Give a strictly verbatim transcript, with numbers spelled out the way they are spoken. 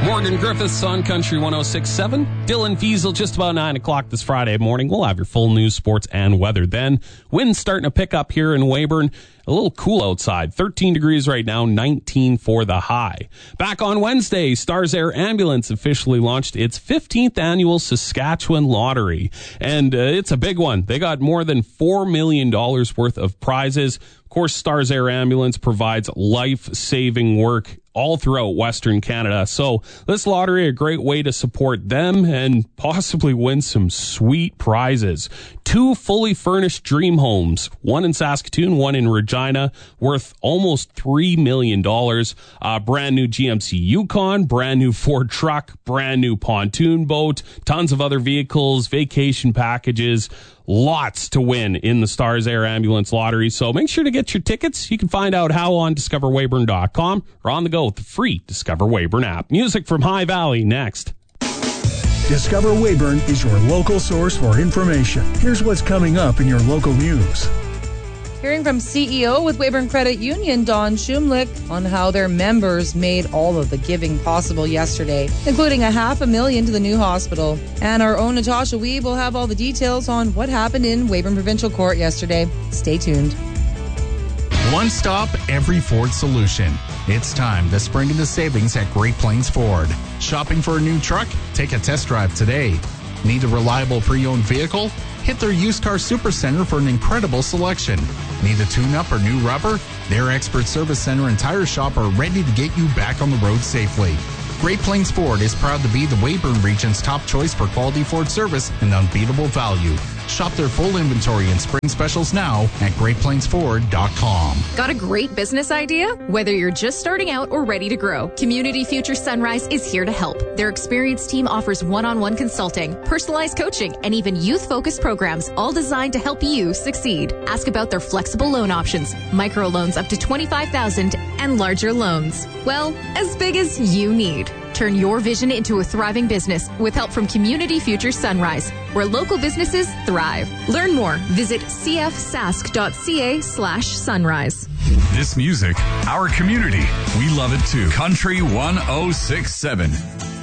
Morgan Griffiths on Country one oh six point seven. Dylan Fiesel just about nine o'clock this Friday morning. We'll have your full news, sports, and weather then. Wind's starting to pick up here in Weyburn. A little cool outside. thirteen degrees right now, nineteen for the high. Back on Wednesday, Stars Air Ambulance officially launched its fifteenth annual Saskatchewan Lottery. And uh, it's a big one. They got more than four million dollars worth of prizes. Of course, Stars Air Ambulance provides life-saving work all throughout Western Canada. So this lottery, a great way to support them and possibly win some sweet prizes. Two fully furnished dream homes, one in Saskatoon, one in Regina, worth almost three million dollars. Uh, brand new G M C Yukon, brand new Ford truck, brand new pontoon boat, tons of other vehicles, vacation packages. Lots to win in the Stars Air Ambulance Lottery. So make sure to get your tickets. You can find out how on discover weyburn dot com or on the go with the free Discover Weyburn app. Music from High Valley next. Discover Weyburn is your local source for information. Here's what's coming up in your local news. Hearing from C E O with Weyburn Credit Union, Don Shumlick, on how their members made all of the giving possible yesterday, including a half a million to the new hospital. And our own Natasha Weeb will have all the details on what happened in Weyburn Provincial Court yesterday. Stay tuned. One stop, every Ford solution. It's time to spring into savings at Great Plains Ford. Shopping for a new truck? Take a test drive today. Need a reliable pre-owned vehicle? Hit their used car supercenter for an incredible selection. Need a tune-up or new rubber? Their expert service center and tire shop are ready to get you back on the road safely. Great Plains Ford is proud to be the Weyburn region's top choice for quality Ford service and unbeatable value. Shop their full inventory and spring specials now at great plains ford dot com. Got a great business idea? Whether you're just starting out or ready to grow, Community Future Sunrise is here to help. Their experienced team offers one-on-one consulting, personalized coaching, and even youth-focused programs, all designed to help you succeed. Ask about their flexible loan options, micro loans up to twenty-five thousand dollars, and larger loans. Well, as big as you need. Turn your vision into a thriving business with help from Community Future Sunrise, where local businesses thrive. Learn more. Visit c f sask dot c a slash sunrise. This music, our community. We love it too. Country one oh six point seven.